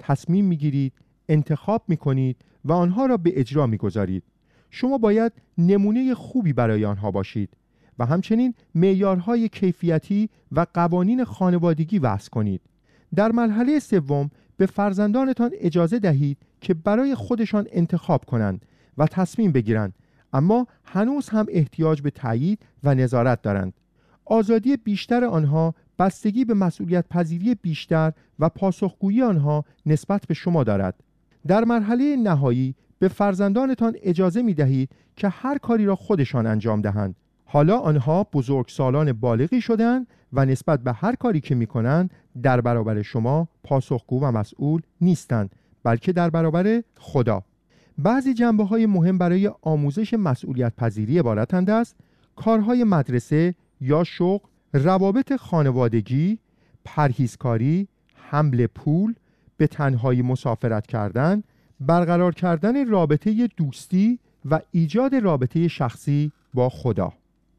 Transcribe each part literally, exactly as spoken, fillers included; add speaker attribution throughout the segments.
Speaker 1: تصمیم میگیرید، انتخاب میکنید و آنها را به اجرا میگذارید. شما باید نمونه خوبی برای آنها باشید و همچنین معیارهای کیفیتی و قوانین خانوادگی وضع کنید. در مرحله سوم به فرزندانتان اجازه دهید که برای خودشان انتخاب کنند و تصمیم بگیرند، اما هنوز هم احتیاج به تأیید و نظارت دارند. آزادی بیشتر آنها بستگی به مسئولیت پذیری بیشتر و پاسخگویی آنها نسبت به شما دارد. در مرحله نهایی به فرزندانتان اجازه می دهید که هر کاری را خودشان انجام دهند. حالا آنها بزرگسالان بالغی شدند و نسبت به هر کاری که می کنند در برابر شما پاسخگو و مسئول نیستند، بلکه در برابر خدا. بعضی جنبه‌های مهم برای آموزش مسئولیت پذیری عبارتند از کارهای مدرسه یا شغل، روابط خانوادگی، پرهیزکاری، حمل پول، به تنهایی مسافرت کردن، برقرار کردن رابطه دوستی و ایجاد رابطه شخصی با خدا.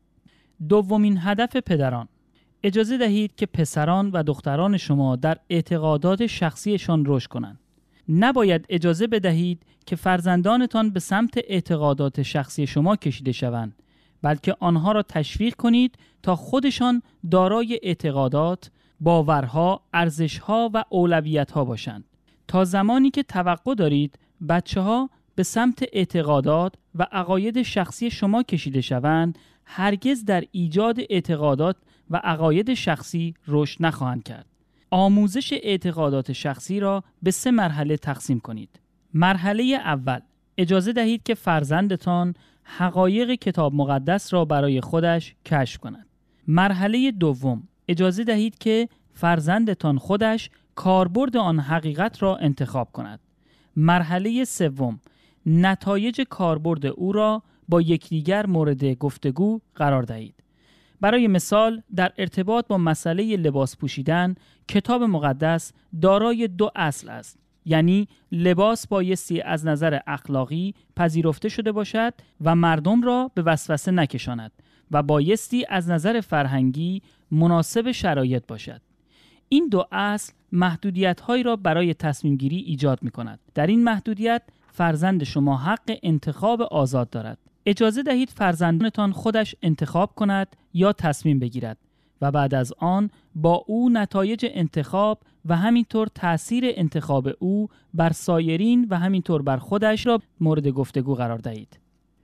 Speaker 2: دومین هدف پدران: اجازه دهید که پسران و دختران شما در اعتقادات شخصیشان رشد کنند. نباید اجازه بدهید که فرزندانتان به سمت اعتقادات شخصی شما کشیده شوند، بلکه آنها را تشویق کنید تا خودشان دارای اعتقادات، باورها، ارزشها و اولویتها باشند. تا زمانی که توقع دارید بچه‌ها به سمت اعتقادات و عقاید شخصی شما کشیده شوند، هرگز در ایجاد اعتقادات و عقاید شخصی رشد نخواهند کرد. آموزش اعتقادات شخصی را به سه مرحله تقسیم کنید. مرحله اول: اجازه دهید که فرزندتان حقایق کتاب مقدس را برای خودش کشف کند. مرحله دوم: اجازه دهید که فرزندتان خودش کاربرد آن حقیقت را انتخاب کند. مرحله سوم: نتایج کاربرد او را با یکدیگر مورد گفتگو قرار دهید. برای مثال، در ارتباط با مسئله لباس پوشیدن، کتاب مقدس دارای دو اصل است. یعنی لباس بایستی از نظر اخلاقی پذیرفته شده باشد و مردم را به وسوسه نکشاند و بایستی از نظر فرهنگی مناسب شرایط باشد. این دو اصل محدودیت‌هایی را برای تصمیم گیری ایجاد می‌کند. در این محدودیت فرزند شما حق انتخاب آزاد دارد. اجازه دهید فرزندانتان خودش انتخاب کند یا تصمیم بگیرد و بعد از آن با او نتایج انتخاب و همینطور تأثیر انتخاب او بر سایرین و همینطور بر خودش را مورد گفتگو قرار دهید.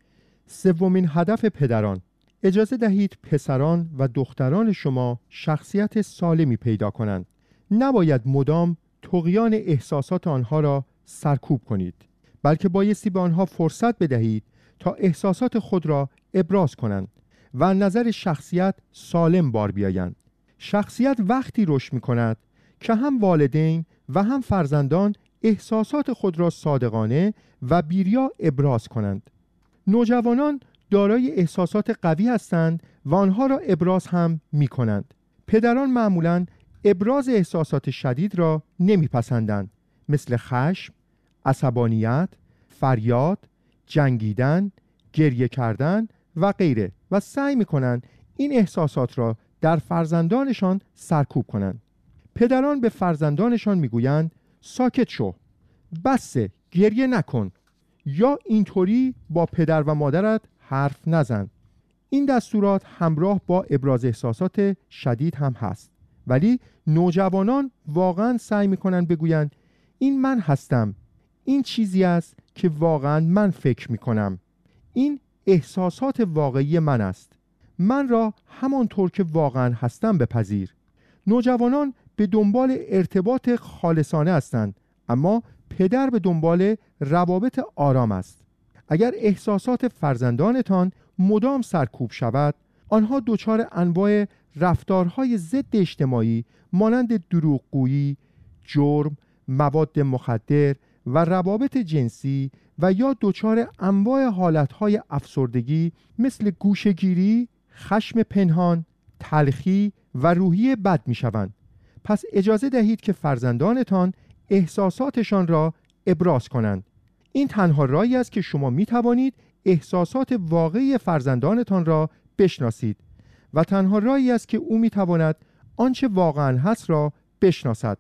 Speaker 1: سومین هدف پدران: اجازه دهید پسران و دختران شما شخصیت سالمی پیدا کنند. نباید مدام طغیان احساسات آنها را سرکوب کنید، بلکه بایستی به آنها فرصت بدهید تا احساسات خود را ابراز کنند و از نظر شخصیت سالم بار بیایند. شخصیت وقتی رشد می کند که هم والدین و هم فرزندان احساسات خود را صادقانه و بیریا ابراز کنند. نوجوانان دارای احساسات قوی هستند و آنها را ابراز هم می کنند. پدران معمولاً ابراز احساسات شدید را نمی پسندند، مثل خشم، عصبانیت، فریاد، جنگیدن، گریه کردن و غیره و سعی می کنند این احساسات را در فرزندانشان سرکوب کنند. پدران به فرزندانشان می گویند ساکت شو، بسه، گریه نکن، یا اینطوری با پدر و مادرت حرف نزن. این دستورات همراه با ابراز احساسات شدید هم هست، ولی نوجوانان واقعا سعی میکنن بگویند این من هستم، این چیزی است که واقعا من فکر میکنم، این احساسات واقعی من است، من را همانطور که واقعا هستم بپذیر. نوجوانان به دنبال ارتباط خالصانه هستند، اما پدر به دنبال روابط آرام است. اگر احساسات فرزندانتان مدام سرکوب شود، آنها دچار انواع رفتارهای ضد اجتماعی مانند دروغگویی، جرم، مواد مخدر و روابط جنسی و یا دچار انواع حالتهای افسردگی مثل گوشه‌گیری، خشم پنهان، تلخی و روحیه بد می شوند. پس اجازه دهید که فرزندانتان احساساتشان را ابراز کنند. این تنها راهی است که شما می توانید احساسات واقعی فرزندانتان را بشناسید و تنها راهی است که او می تواند آنچه واقعا هست را بشناسد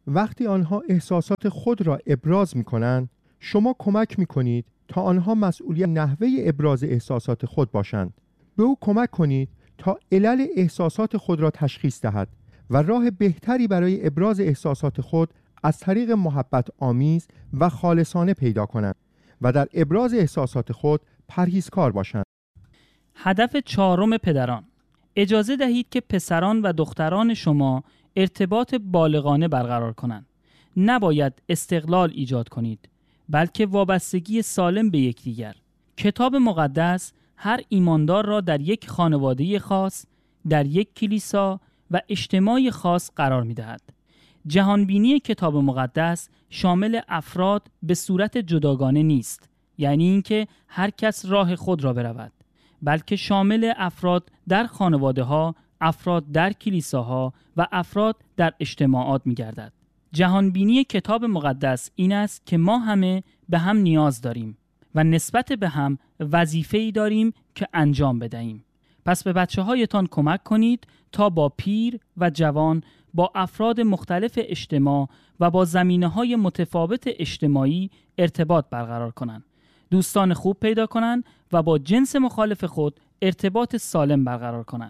Speaker 1: وقتی آنها احساسات خود را ابراز می‌کنند، شما کمک می‌کنید تا آنها مسئولیت نحوه ابراز احساسات خود باشند. به او کمک کنید تا علل احساسات خود را تشخیص دهد و راه بهتری برای ابراز احساسات خود از طریق محبت آمیز و خالصانه پیدا کنند و در ابراز احساسات خود پرهیزکار باشند.
Speaker 2: هدف چهارم پدران: اجازه دهید که پسران و دختران شما ارتباط بالغانه برقرار کنند. نباید استقلال ایجاد کنید، بلکه وابستگی سالم به یکدیگر. کتاب مقدس هر ایماندار را در یک خانواده خاص، در یک کلیسا و اجتماعی خاص قرار می‌دهد. جهانبینی کتاب مقدس شامل افراد به صورت جداگانه نیست، یعنی اینکه هر کس راه خود را برود، بلکه شامل افراد در خانواده‌ها، افراد در کلیساها و افراد در اجتماعات می‌گردد. جهانبینی کتاب مقدس این است که ما همه به هم نیاز داریم و نسبت به هم وظیفه‌ای داریم که انجام بدهیم. پس به بچه‌هایتان کمک کنید تا با پیر و جوان، با افراد مختلف اجتماع و با زمینه‌های متفاوت اجتماعی ارتباط برقرار کنند، دوستان خوب پیدا کنند و با جنس مخالف خود ارتباط سالم برقرار کنند.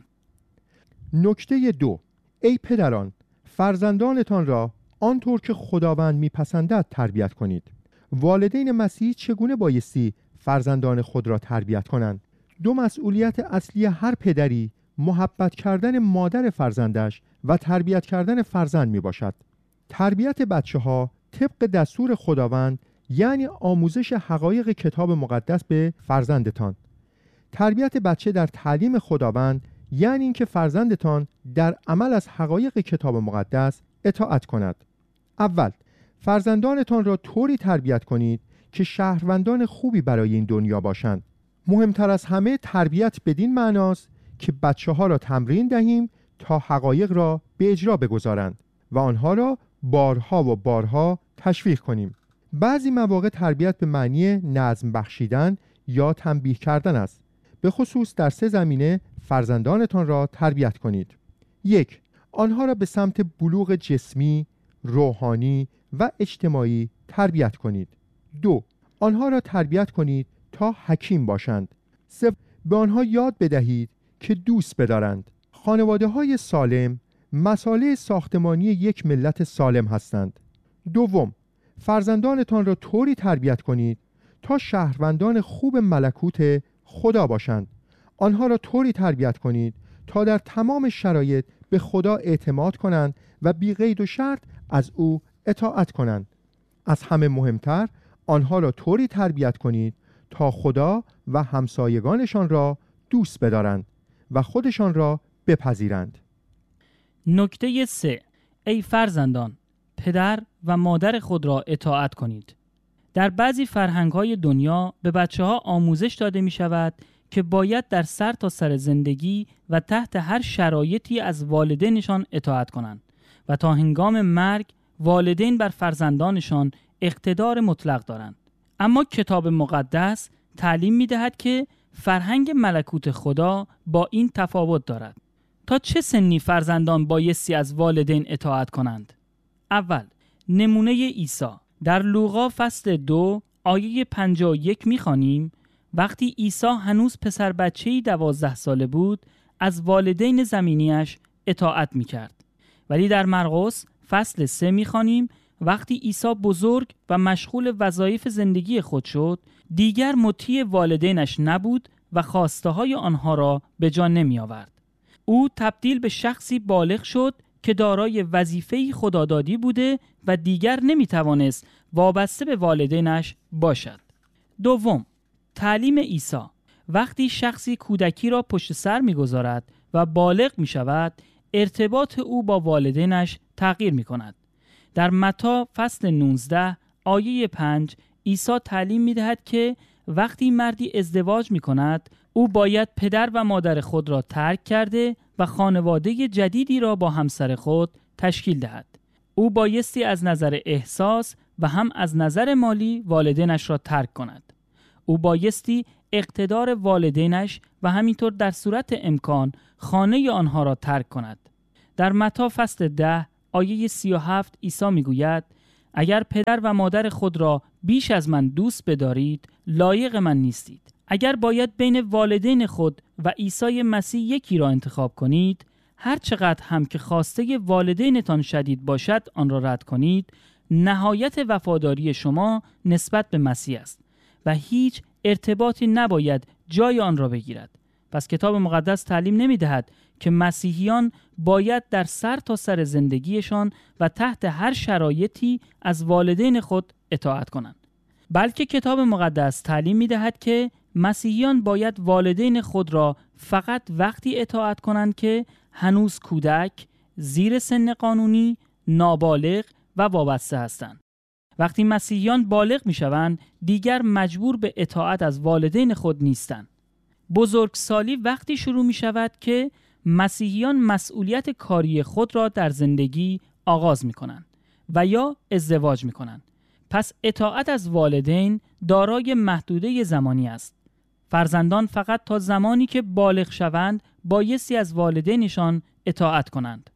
Speaker 1: نکته دو: ای پدران، فرزندانتان را آنطور که خداوند میپسندد تربیت کنید. والدین مسیحی چگونه بایستی فرزندان خود را تربیت کنند؟ دو مسئولیت اصلی هر پدری محبت کردن مادر فرزندش و تربیت کردن فرزند می باشد. تربیت بچه ها طبق دستور خداوند یعنی آموزش حقایق کتاب مقدس به فرزندتان. تربیت بچه در تعلیم خداوند یعنی اینکه فرزندتان در عمل از حقایق کتاب مقدس اطاعت کند. اول، فرزندانتان را طوری تربیت کنید که شهروندان خوبی برای این دنیا باشند. مهمتر از همه تربیت بدین معناست که بچه ها را تمرین دهیم تا حقایق را به اجرا بگذارند و آنها را بارها و بارها تشویق کنیم. بعضی مواقع تربیت به معنی نظم بخشیدن یا تنبیه کردن است. به خصوص در سه زمینه فرزندانتان را تربیت کنید. یک، آنها را به سمت بلوغ جسمی، روحانی و اجتماعی تربیت کنید. دو، آنها را تربیت کنید تا حکیم باشند. سه، به آنها یاد بدهید که دوست بدارند. خانواده های سالم مساله ساختمانی یک ملت سالم هستند. دوم، فرزندانتان را طوری تربیت کنید تا شهروندان خوب ملکوت خدا باشند. آنها را طوری تربیت کنید تا در تمام شرایط به خدا اعتماد کنند و بی قید و شرط از او اطاعت کنند. از همه مهمتر، آنها را طوری تربیت کنید تا خدا و همسایگانشان را دوست بدارند و خودشان را بپذیرند.
Speaker 2: نکته سه: ای فرزندان، پدر و مادر خود را اطاعت کنید. در بعضی فرهنگ‌های دنیا به بچه‌ها آموزش داده می‌شود که باید در سر تا سر زندگی و تحت هر شرایطی از والدینشان اطاعت کنند و تا هنگام مرگ والدین بر فرزندانشان اقتدار مطلق دارند. اما کتاب مقدس تعلیم می‌دهد که فرهنگ ملکوت خدا با این تفاوت دارد. تا چه سنی فرزندان بایستی از والدین اطاعت کنند؟ اول، نمونه عیسی. در لوقا فصل دو آیه پنجاه و یک می‌خوانیم: وقتی عیسی هنوز پسر بچه‌ای دوازده ساله بود، از والدین زمینیش اطاعت می‌کرد. ولی در مرقس فصل سه می‌خوانیم: وقتی عیسی بزرگ و مشغول وظایف زندگی خود شد، دیگر مطیع والدینش نبود و خواسته‌های آنها را به جا نمی‌آورد. او تبدیل به شخصی بالغ شد که دارای وظیفه‌ای خدادادی بوده و دیگر نمی‌توانست وابسته به والدینش باشد. دوم، تعلیم عیسی. وقتی شخصی کودکی را پشت سر می‌گذارد و بالغ می‌شود، ارتباط او با والدینش تغییر می‌کند. در متی فصل نوزده آیه پنج عیسی تعلیم می‌دهد که وقتی مردی ازدواج می‌کند، او باید پدر و مادر خود را ترک کرده و خانواده جدیدی را با همسر خود تشکیل دهد. او بایستی از نظر احساس و هم از نظر مالی والدینش را ترک کند. او بایستی اقتدار والدینش و همینطور در صورت امکان خانه آنها را ترک کند. در متی فصل ده آیه سی و هفت عیسی میگوید اگر پدر و مادر خود را بیش از من دوست بدارید لایق من نیستید. اگر باید بین والدین خود و عیسی مسیح یکی را انتخاب کنید، هر چقدر هم که خواسته والدینتان شدید باشد آن را رد کنید، نهایت وفاداری شما نسبت به مسیح است و هیچ ارتباطی نباید جای آن را بگیرد. پس کتاب مقدس تعلیم نمی دهد که مسیحیان باید در سر تا سر زندگیشان و تحت هر شرایطی از والدین خود اطاعت کنند، بلکه کتاب مقدس تعلیم می دهد که مسیحیان باید والدین خود را فقط وقتی اطاعت کنند که هنوز کودک، زیر سن قانونی، نابالغ و وابسته هستند. وقتی مسیحیان بالغ می شوند دیگر مجبور به اطاعت از والدین خود نیستند. بزرگسالی وقتی شروع می شود که مسیحیان مسئولیت کاری خود را در زندگی آغاز می کنند و یا ازدواج می کنند. پس اطاعت از والدین دارای محدوده زمانی است. فرزندان فقط تا زمانی که بالغ شوند بایستی از والدینشان اطاعت کنند.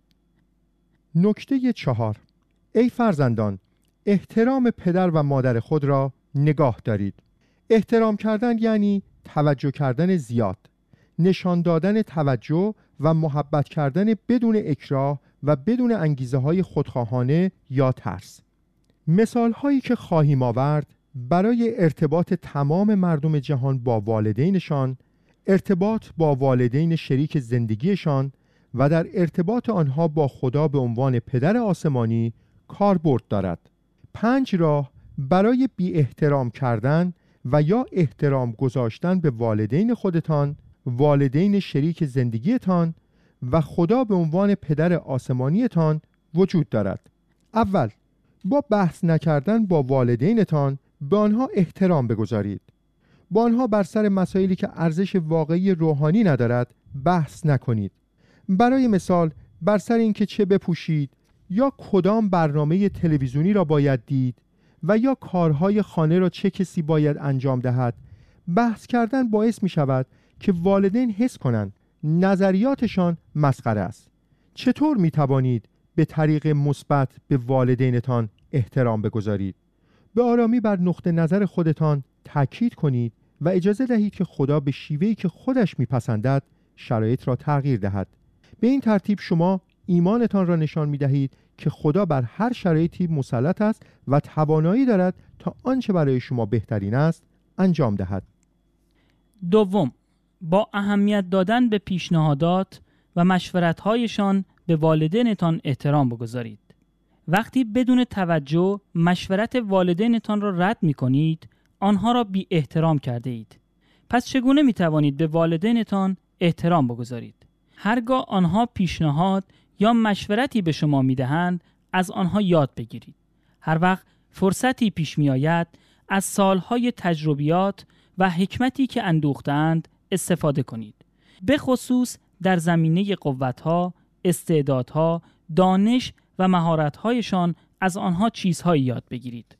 Speaker 1: نکته چهار: ای فرزندان، احترام پدر و مادر خود را نگاه دارید. احترام کردن یعنی توجه کردن زیاد، نشان دادن توجه و محبت کردن بدون اکراه و بدون انگیزه های خودخواهانه یا ترس. مثال هایی که خواهیم آورد برای ارتباط تمام مردم جهان با والدینشان، ارتباط با والدین شریک زندگیشان و در ارتباط آنها با خدا به عنوان پدر آسمانی کاربرد دارد. پنج راه برای بی احترام کردن و یا احترام گذاشتن به والدین خودتان، والدین شریک زندگیتان و خدا به عنوان پدر آسمانیتان وجود دارد. اول، با بحث نکردن با والدینتان به آنها احترام بگذارید. با آنها بر سر مسائلی که ارزش واقعی روحانی ندارد بحث نکنید. برای مثال بر سر اینکه چه بپوشید یا کدام برنامه تلویزیونی را باید دید و یا کارهای خانه را چه کسی باید انجام دهد بحث کردن باعث می شود که والدین حس کنند نظریاتشان مسخره است. چطور می توانید به طریق مثبت به والدینتان احترام بگذارید؟ به آرامی بر نقطه نظر خودتان تاکید کنید و اجازه دهید که خدا به شیوهی که خودش میپسندد شرایط را تغییر دهد. به این ترتیب شما ایمانتان را نشان می دهید که خدا بر هر شرایطی مسلط است و توانایی دارد تا آنچه برای شما بهترین است انجام دهد.
Speaker 2: دوم، با اهمیت دادن به پیشنهادات و مشورت‌هایشان به والدینتان احترام بگذارید. وقتی بدون توجه مشورت والدینتان را رد می کنید، آنها را بی احترام کرده اید. پس چگونه می توانید به والدینتان احترام بگذارید؟ هرگاه آنها پیشنهاد یا مشورتی به شما می دهند، از آنها یاد بگیرید. هر وقت فرصتی پیش می آید، از سالهای تجربیات و حکمتی که اندوختند استفاده کنید. به خصوص در زمینه قوتها، استعدادها، دانش و مهارت‌هایشان از آنها چیزهایی یاد بگیرید.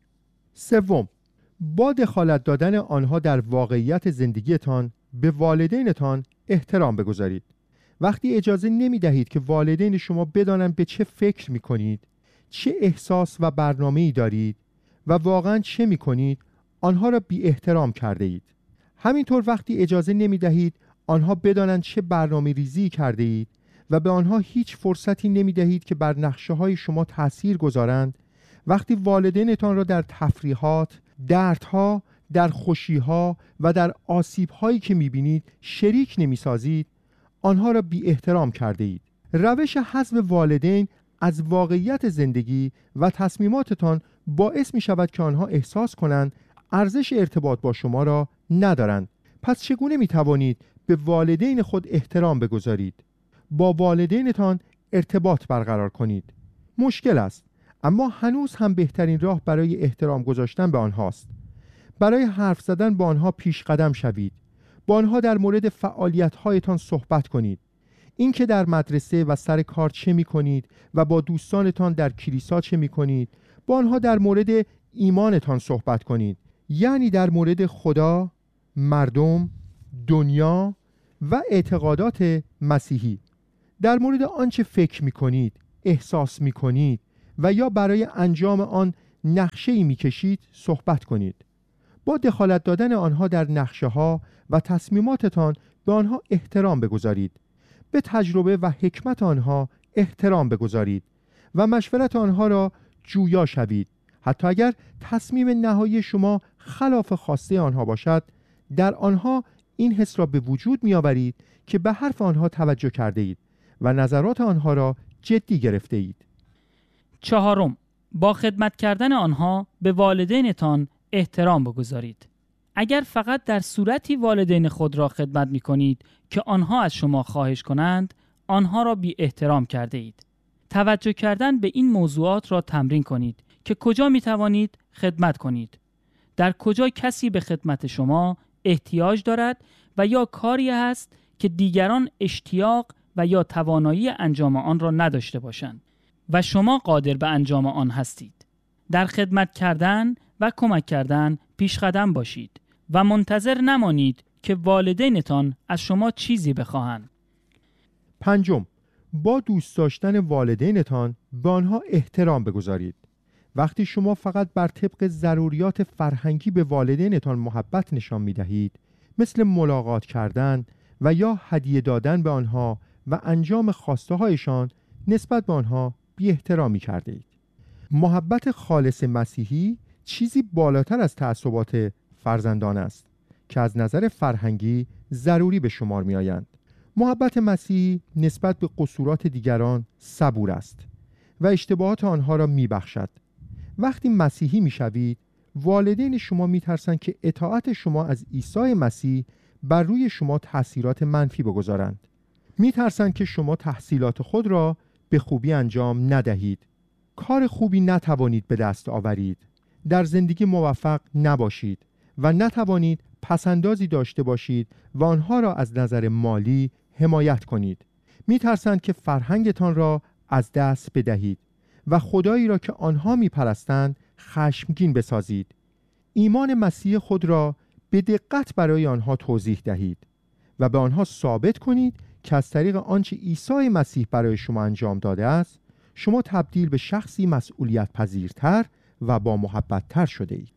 Speaker 1: سوم، با دخالت دادن آنها در واقعیت زندگیتان به والدینتان احترام بگذارید. وقتی اجازه نمی دهید که والدین شما بدانند به چه فکر می کنید، چه احساس و برنامه‌ای دارید و واقعاً چه می کنید، آنها را بی احترام کرده اید. همینطور وقتی اجازه نمی دهید آنها بدانند چه برنامه ریزی کرده اید و به آنها هیچ فرصتی نمی دهید که بر نقشه های شما تأثیر گذارند، وقتی والدینتان را در تفریحات، دردها، در خوشیها و در آسیبهایی که می بینید شریک نمی سازید، آنها را بی احترام کرده اید. روش حذف والدین از واقعیت زندگی و تصمیماتتان باعث می شود که آنها احساس کنند ارزش ارتباط با شما را ندارند. پس چگونه می توانید به والدین خود احترام بگذارید؟ با والدینتان ارتباط برقرار کنید. مشکل است، اما هنوز هم بهترین راه برای احترام گذاشتن به آنهاست. برای حرف زدن با آنها پیش قدم شوید. با آنها در مورد فعالیت‌هایتان صحبت کنید. اینکه در مدرسه و سر کار چه می‌کنید و با دوستانتان در کلیسا چه می‌کنید، با آنها در مورد ایمانتان صحبت کنید. یعنی در مورد خدا، مردم، دنیا و اعتقادات مسیحی. در مورد آنچه فکر می‌کنید، احساس می کنید و یا برای انجام آن نقشه‌ای می کشید صحبت کنید. با دخالت دادن آنها در نقشه ها و تصمیماتتان به آنها احترام بگذارید. به تجربه و حکمت آنها احترام بگذارید و مشورت آنها را جویا شوید. حتی اگر تصمیم نهایی شما خلاف خواسته آنها باشد، در آنها این حس را به وجود می آورید که به حرف آنها توجه کرده اید و نظرات آنها را جدی گرفته اید.
Speaker 2: چهارم، با خدمت کردن آنها به والدینتان احترام بگذارید. اگر فقط در صورتی والدین خود را خدمت می کنید که آنها از شما خواهش کنند، آنها را بی احترام کرده اید. توجه کردن به این موضوعات را تمرین کنید که کجا می توانید خدمت کنید، در کجا کسی به خدمت شما احتیاج دارد و یا کاری است که دیگران اشتیاق و یا توانایی انجام آن را نداشته باشند و شما قادر به انجام آن هستید. در خدمت کردن و کمک کردن پیش قدم باشید و منتظر نمانید که والدینتان از شما چیزی بخواهند.
Speaker 1: پنجم، با دوست داشتن والدینتان به آنها احترام بگذارید. وقتی شما فقط بر طبق ضروریات فرهنگی به والدینتان محبت نشان می دهید، مثل ملاقات کردن و یا هدیه دادن به آنها و انجام خواسته هایشان، نسبت به آنها بی احترامی کرده اید. محبت خالص مسیحی چیزی بالاتر از تعصبات فرزندان است که از نظر فرهنگی ضروری به شمار می آیند. محبت مسیحی نسبت به قصورات دیگران صبور است و اشتباهات آنها را می بخشد. وقتی مسیحی می شوید، والدین شما می ترسند که اطاعت شما از عیسی مسیح بر روی شما تأثیرات منفی بگذارند. می ترسند که شما تحصیلات خود را به خوبی انجام ندهید، کار خوبی نتوانید به دست آورید، در زندگی موفق نباشید و نتوانید پسندازی داشته باشید و آنها را از نظر مالی حمایت کنید. می ترسند که فرهنگتان را از دست بدهید و خدایی را که آنها می پرستند خشمگین بسازید. ایمان مسیح خود را به دقت برای آنها توضیح دهید و به آنها ثابت کنید که از طریق آنچه عیسی مسیح برای شما انجام داده است، شما تبدیل به شخصی مسئولیت پذیرتر و با محبت‌تر شده اید.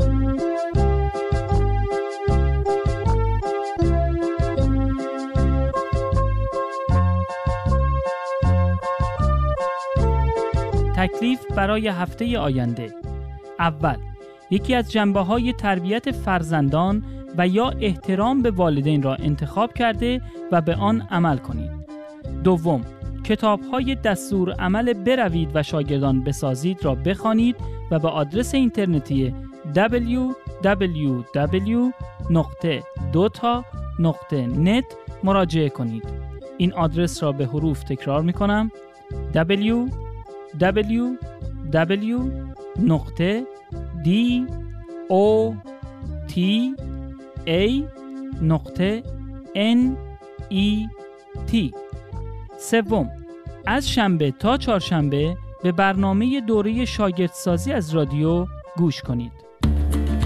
Speaker 2: تکلیف برای هفته آینده. اول، یکی از جنبه‌های تربیت فرزندان و یا احترام به والدین را انتخاب کرده و به آن عمل کنید. دوم، کتاب‌های دستور عمل بروید و شاگردان بسازید را بخوانید و به آدرس اینترنتی دبلیو دبلیو دبلیو نقطه دوتا نقطه نت مراجعه کنید. این آدرس را به حروف تکرار می‌کنم: دبلیو دبلیو دبلیو نقطه دی او تی ای نقطه ان ای تی. سوم، از شنبه تا چهارشنبه به برنامه دوره شاگردسازی از رادیو گوش کنید.